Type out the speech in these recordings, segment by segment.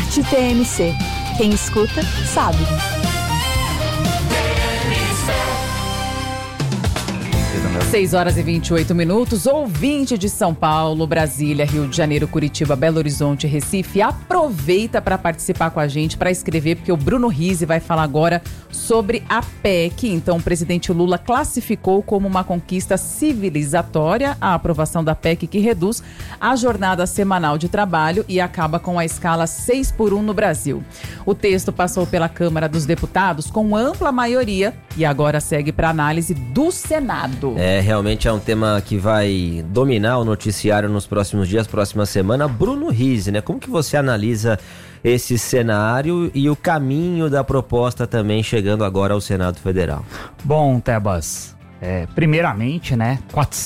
Debate TMC. Quem escuta, sabe. 6h28. Ouvinte de São Paulo, Brasília, Rio de Janeiro, Curitiba, Belo Horizonte, Recife, aproveita para participar com a gente, para escrever, porque o Bruno Rizzi vai falar agora sobre a PEC. Então, o presidente Lula classificou como uma conquista civilizatória a aprovação da PEC, que reduz a jornada semanal de trabalho e acaba com a escala 6x1 no Brasil. O texto passou pela Câmara dos Deputados com ampla maioria e agora segue para análise do Senado. Realmente é um tema que vai dominar o noticiário nos próximos dias, próxima semana. Bruno Rizzi, né? Como que você analisa esse cenário e o caminho da proposta também chegando agora ao Senado Federal? Bom, Tebas, primeiramente, né?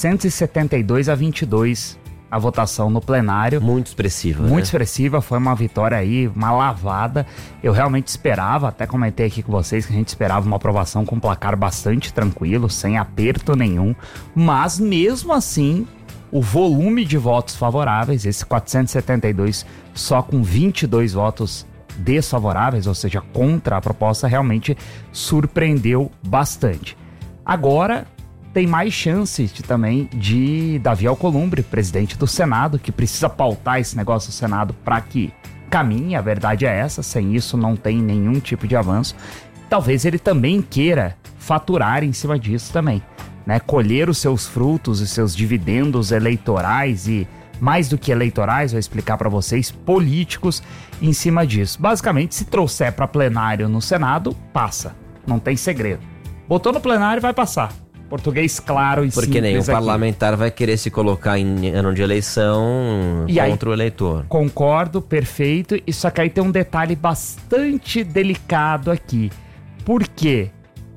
472-22 a votação no plenário. Muito expressiva, Muito expressiva, foi uma vitória aí, uma lavada. Eu realmente esperava, até comentei aqui com vocês que a gente esperava uma aprovação com um placar bastante tranquilo, sem aperto nenhum. Mas mesmo assim, o volume de votos favoráveis, esse 472 só com 22 votos desfavoráveis, ou seja, contra a proposta, realmente surpreendeu bastante. Agora tem mais chances também de Davi Alcolumbre, presidente do Senado, que precisa pautar esse negócio do Senado para que caminhe, a verdade é essa, sem isso não tem nenhum tipo de avanço. Talvez ele também queira faturar em cima disso também, né? Colher os seus frutos e seus dividendos eleitorais e, mais do que eleitorais, vou explicar para vocês, políticos em cima disso. Basicamente, se trouxer para plenário no Senado, passa, não tem segredo. Botou no plenário, vai passar. Português claro e simples. Porque nenhum parlamentar vai querer se colocar em ano de eleição contra o eleitor. Concordo, perfeito. E só que aí tem um detalhe bastante delicado aqui. Por quê?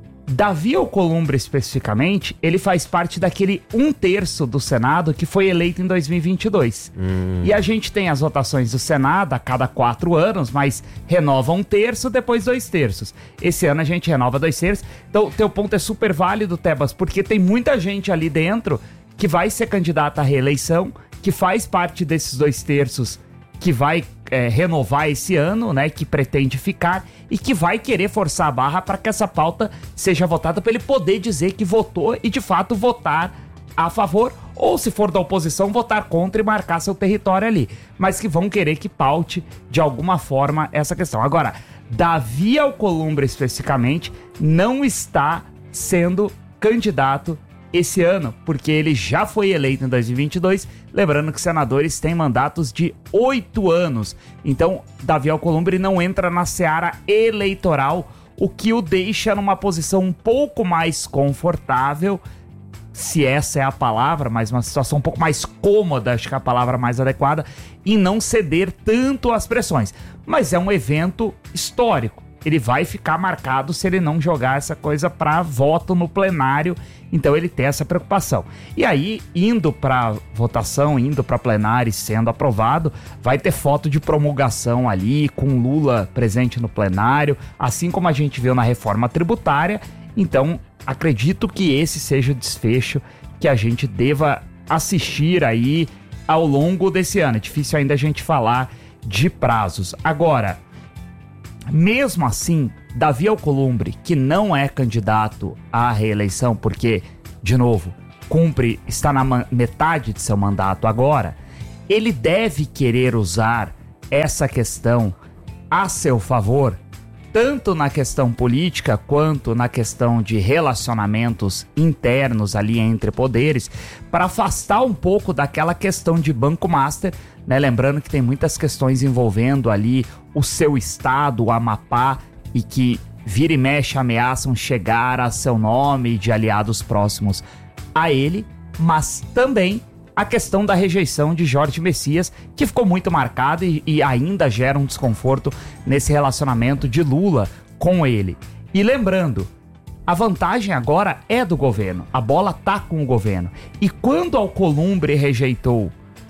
Davi Alcolumbre, especificamente, ele faz parte daquele 1/3 do Senado que foi eleito em 2022. E a gente tem as votações do Senado a cada 4 anos, mas renova 1/3, depois 2/3. Esse ano a gente renova 2/3. Então, teu ponto é super válido, Tebas, porque tem muita gente ali dentro que vai ser candidata à reeleição, que faz parte desses 2/3 que vai renovar esse ano, né, que pretende ficar e que vai querer forçar a barra para que essa pauta seja votada, para ele poder dizer que votou e de fato votar a favor, ou se for da oposição, votar contra e marcar seu território ali, mas que vão querer que paute de alguma forma essa questão. Agora, Davi Alcolumbre especificamente não está sendo candidato esse ano, porque ele já foi eleito em 2022, lembrando que senadores têm mandatos de 8 anos. Então, Davi Alcolumbre não entra na seara eleitoral, o que o deixa numa posição um pouco mais confortável, se essa é a palavra, mas uma situação um pouco mais cômoda, acho que é a palavra mais adequada, e não ceder tanto às pressões. Mas é um evento histórico. Ele vai ficar marcado se ele não jogar essa coisa para voto no plenário, então ele tem essa preocupação. E aí, indo para votação, indo para plenário e sendo aprovado, vai ter foto de promulgação ali, com Lula presente no plenário, assim como a gente viu na reforma tributária. Então, acredito que esse seja o desfecho que a gente deva assistir aí ao longo desse ano. É difícil ainda a gente falar de prazos. Agora, mesmo assim, Davi Alcolumbre, que não é candidato à reeleição, porque, de novo, está na metade de seu mandato agora, ele deve querer usar essa questão a seu favor, tanto na questão política quanto na questão de relacionamentos internos ali entre poderes, para afastar um pouco daquela questão de Banco Master, né? Lembrando que tem muitas questões envolvendo ali o seu estado, o Amapá, e que vira e mexe ameaçam chegar a seu nome de aliados próximos a ele, mas também a questão da rejeição de Jorge Messias, que ficou muito marcada e ainda gera um desconforto nesse relacionamento de Lula com ele. E lembrando, a vantagem agora é do governo, a bola tá com o governo. E quando Alcolumbre rejeitou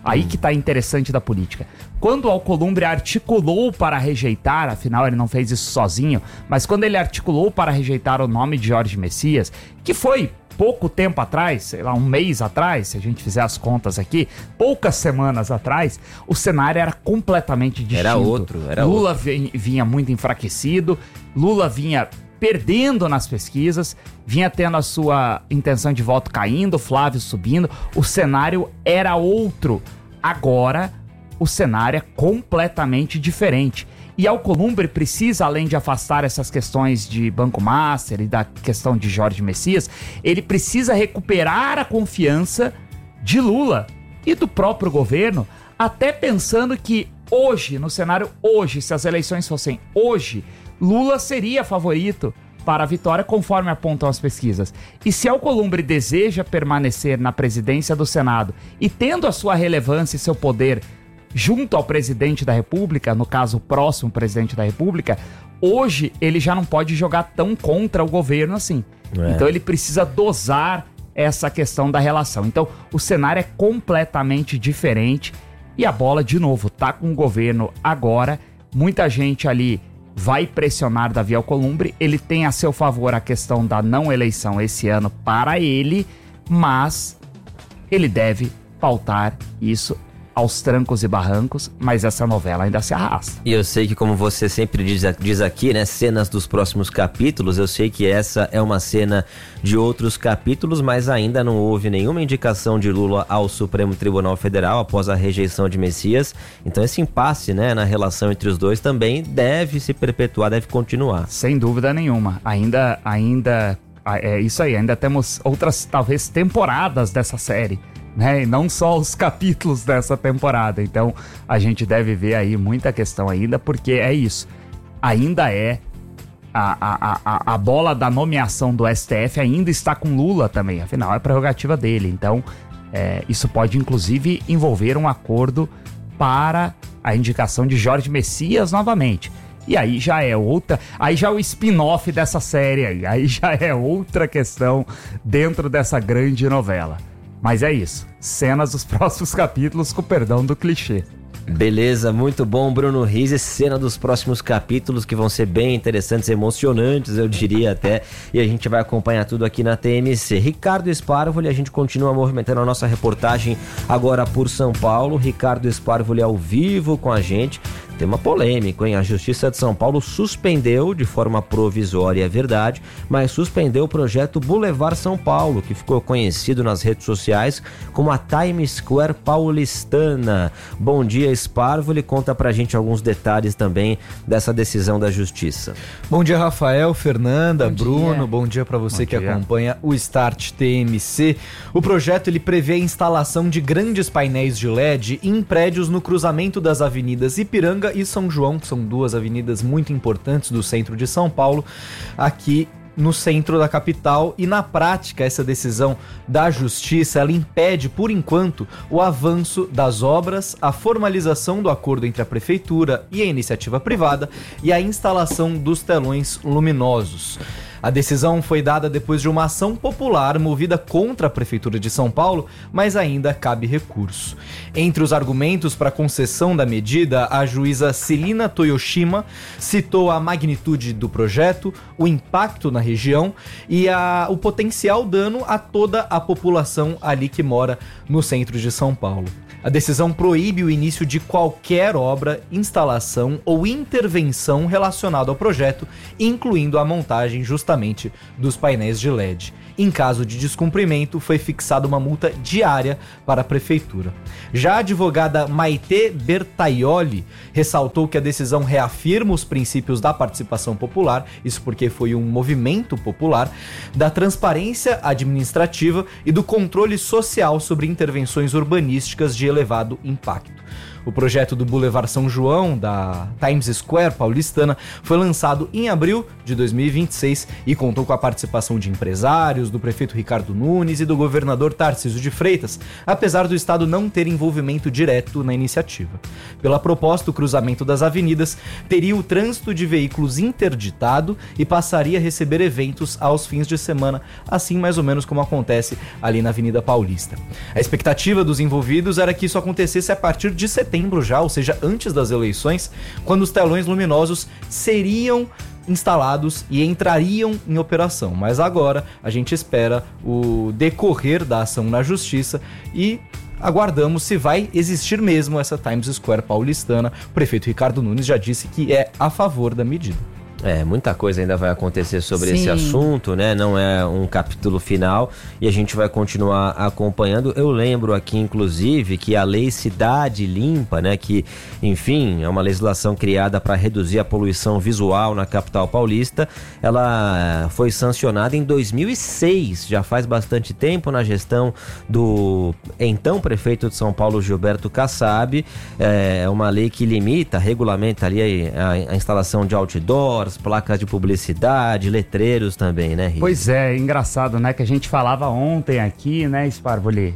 Aí que tá interessante da política. Quando o Alcolumbre articulou para rejeitar, afinal ele não fez isso sozinho, mas quando ele articulou para rejeitar o nome de Jorge Messias, que foi pouco tempo atrás, sei lá, um mês atrás, se a gente fizer as contas aqui, poucas semanas atrás, o cenário era completamente distinto. Era outro. Lula vinha muito enfraquecido, Lula vinha perdendo nas pesquisas, vinha tendo a sua intenção de voto caindo, Flávio subindo, o cenário era outro. Agora, o cenário é completamente diferente. E Alcolumbre precisa, além de afastar essas questões de Banco Master e da questão de Jorge Messias, ele precisa recuperar a confiança de Lula e do próprio governo, até pensando que hoje, no cenário hoje, se as eleições fossem hoje, Lula seria favorito para a vitória, conforme apontam as pesquisas. E se Alcolumbre deseja permanecer na presidência do Senado e tendo a sua relevância e seu poder junto ao presidente da República, no caso o próximo presidente da República, hoje ele já não pode jogar tão contra o governo assim. Então ele precisa dosar essa questão da relação. Então o cenário é completamente diferente e a bola, de novo, tá com o governo agora. Muita gente ali vai pressionar Davi Alcolumbre, ele tem a seu favor a questão da não eleição esse ano para ele, mas ele deve pautar isso aos trancos e barrancos, mas essa novela ainda se arrasta. E eu sei que, como você sempre diz aqui, né, cenas dos próximos capítulos, eu sei que essa é uma cena de outros capítulos, mas ainda não houve nenhuma indicação de Lula ao Supremo Tribunal Federal após a rejeição de Messias, então esse impasse, né, na relação entre os dois também deve se perpetuar, deve continuar. Sem dúvida nenhuma, ainda é isso aí, ainda temos outras, talvez, temporadas dessa série, né? E não só os capítulos dessa temporada. Então a gente deve ver aí muita questão ainda, porque é isso. Ainda é a bola da nomeação do STF ainda está com Lula também. Afinal, é prerrogativa dele. Então isso pode inclusive envolver um acordo para a indicação de Jorge Messias novamente. E aí já é outra, aí já é o spin-off dessa série aí já é outra questão dentro dessa grande novela. Mas é isso, cenas dos próximos capítulos, com perdão do clichê. Beleza, muito bom, Bruno Rizzi. Cena dos próximos capítulos que vão ser bem interessantes, emocionantes, eu diria até. E a gente vai acompanhar tudo aqui na TMC. Ricardo Sparvoli, a gente continua movimentando a nossa reportagem agora por São Paulo. Ricardo Sparvoli ao vivo com a gente. Tema polêmico, hein? A Justiça de São Paulo suspendeu de forma provisória, é verdade, mas suspendeu o projeto Boulevard São Paulo, que ficou conhecido nas redes sociais como a Times Square paulistana. Bom dia, Sparvoli, conta pra gente alguns detalhes também dessa decisão da Justiça. Bom dia, Rafael, Fernanda, Bruno, bom dia pra você que acompanha o Start TMC. O projeto ele prevê a instalação de grandes painéis de LED em prédios no cruzamento das avenidas Ipiranga e São João, que são duas avenidas muito importantes do centro de São Paulo, aqui no centro da capital. E na prática, essa decisão da Justiça, ela impede, por enquanto, o avanço das obras, a formalização do acordo entre a Prefeitura e a iniciativa privada e a instalação dos telões luminosos. A decisão foi dada depois de uma ação popular movida contra a Prefeitura de São Paulo, mas ainda cabe recurso. Entre os argumentos para a concessão da medida, a juíza Celina Toyoshima citou a magnitude do projeto, o impacto na região e o potencial dano a toda a população ali que mora no centro de São Paulo. A decisão proíbe o início de qualquer obra, instalação ou intervenção relacionada ao projeto, incluindo a montagem justamente dos painéis de LED. Em caso de descumprimento, foi fixada uma multa diária para a Prefeitura. Já a advogada Maite Bertaioli ressaltou que a decisão reafirma os princípios da participação popular, isso porque foi um movimento popular, da transparência administrativa e do controle social sobre intervenções urbanísticas de elevado impacto. O projeto do Boulevard São João, da Times Square paulistana, foi lançado em abril de 2026 e contou com a participação de empresários, do prefeito Ricardo Nunes e do governador Tarcísio de Freitas, apesar do estado não ter envolvimento direto na iniciativa. Pela proposta, o cruzamento das avenidas teria o trânsito de veículos interditado e passaria a receber eventos aos fins de semana, assim mais ou menos como acontece ali na Avenida Paulista. A expectativa dos envolvidos era que isso acontecesse a partir de setembro já, ou seja, antes das eleições, quando os telões luminosos seriam instalados e entrariam em operação. Mas agora a gente espera o decorrer da ação na justiça e aguardamos se vai existir mesmo essa Times Square paulistana. O prefeito Ricardo Nunes já disse que é a favor da medida. Muita coisa ainda vai acontecer sobre esse assunto, né? Não é um capítulo final e a gente vai continuar acompanhando. Eu lembro aqui, inclusive, que a Lei Cidade Limpa, né? Que, enfim, é uma legislação criada para reduzir a poluição visual na capital paulista. Ela foi sancionada em 2006, já faz bastante tempo, na gestão do então prefeito de São Paulo, Gilberto Kassab. É uma lei que limita, regulamenta ali a instalação de outdoors, placas de publicidade, letreiros também, né, Rita? Pois é, engraçado, né, que a gente falava ontem aqui, né, Sparvoli,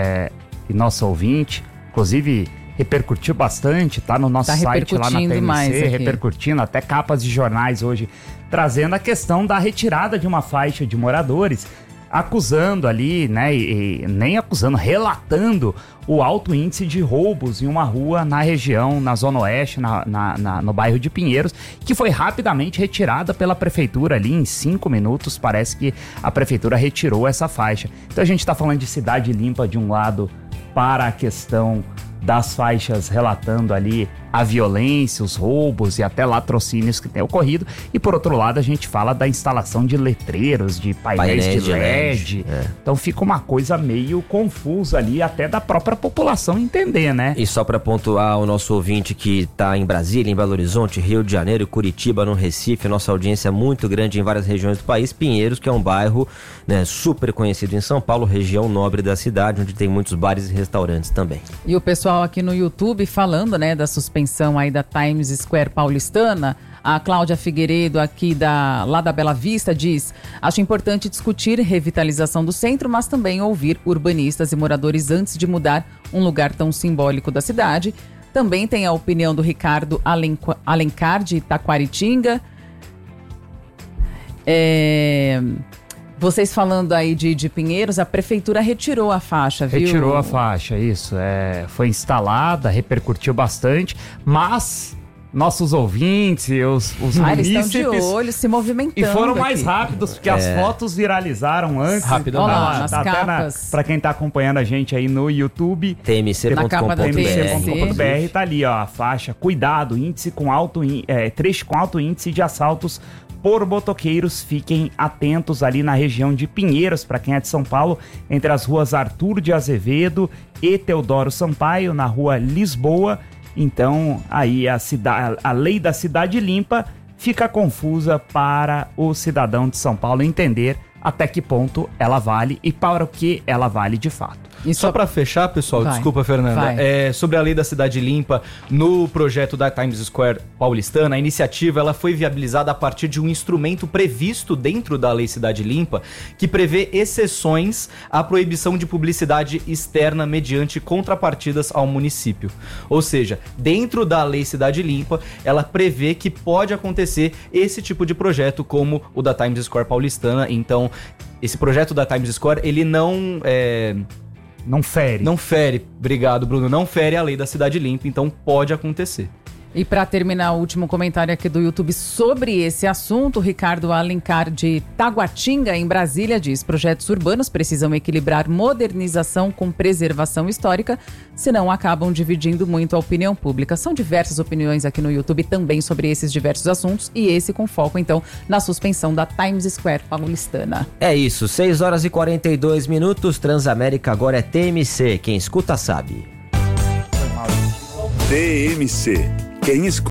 e nosso ouvinte, inclusive repercutiu bastante, tá no nosso site lá na TMC, repercutindo, até capas de jornais hoje, trazendo a questão da retirada de uma faixa de moradores, acusando ali, né, e nem acusando, relatando o alto índice de roubos em uma rua na região, na Zona Oeste, no bairro de Pinheiros, que foi rapidamente retirada pela prefeitura ali em 5 minutos, parece que a prefeitura retirou essa faixa. Então a gente está falando de cidade limpa de um lado para a questão das faixas relatando ali a violência, os roubos e até latrocínios que tem ocorrido. E por outro lado a gente fala da instalação de letreiros, de painéis de LED. Então fica uma coisa meio confusa ali, até da própria população entender, né? E só para pontuar o nosso ouvinte que tá em Brasília, em Belo Horizonte, Rio de Janeiro, Curitiba, no Recife, nossa audiência é muito grande em várias regiões do país. Pinheiros, que é um bairro, né, super conhecido em São Paulo, região nobre da cidade, onde tem muitos bares e restaurantes também. E o pessoal aqui no YouTube falando, né, da suspensão aí da Times Square paulistana. A Cláudia Figueiredo, aqui lá da Bela Vista, diz: acho importante discutir revitalização do centro, mas também ouvir urbanistas e moradores antes de mudar um lugar tão simbólico da cidade. Também tem a opinião do Ricardo Alencar, de Taquaritinga. Vocês falando aí de Pinheiros, a prefeitura retirou a faixa, viu? Retirou a faixa, isso. Foi instalada, repercutiu bastante, mas nossos ouvintes, os munícipes... Eles estão de olho, se movimentando. E foram mais rápidos, porque as fotos viralizaram antes. Rapidamente. Olha lá, nas capas. Pra quem tá acompanhando a gente aí no YouTube, tmc.com.br, tá ali, ó, a faixa. Cuidado, trecho com alto índice de assaltos por motoqueiros. Fiquem atentos ali na região de Pinheiros, para quem é de São Paulo, entre as ruas Arthur de Azevedo e Teodoro Sampaio, na rua Lisboa. Então, aí a lei da cidade limpa fica confusa para o cidadão de São Paulo entender até que ponto ela vale e para o que ela vale de fato. E só para fechar, pessoal, desculpa, Fernanda, sobre a lei da cidade limpa, no projeto da Times Square paulistana, a iniciativa ela foi viabilizada a partir de um instrumento previsto dentro da lei cidade limpa, que prevê exceções à proibição de publicidade externa mediante contrapartidas ao município. Ou seja, dentro da lei cidade limpa, ela prevê que pode acontecer esse tipo de projeto como o da Times Square paulistana. Então, esse projeto da Times Square, ele não fere, obrigado, Bruno, não fere a lei da cidade limpa, então pode acontecer. E para terminar, o último comentário aqui do YouTube sobre esse assunto, Ricardo Alencar, de Taguatinga, em Brasília, diz: projetos urbanos precisam equilibrar modernização com preservação histórica, senão acabam dividindo muito a opinião pública. São diversas opiniões aqui no YouTube também sobre esses diversos assuntos, e esse com foco, então, na suspensão da Times Square paulistana. É isso, 6h42, Transamérica agora é TMC, quem escuta sabe. TMC, quem escuta